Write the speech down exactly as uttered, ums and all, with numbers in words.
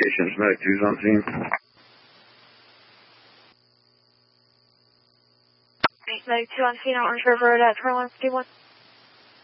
locations. Medic two's on scene. Medic two on scene on Orange River Road at twenty-one fifty-one.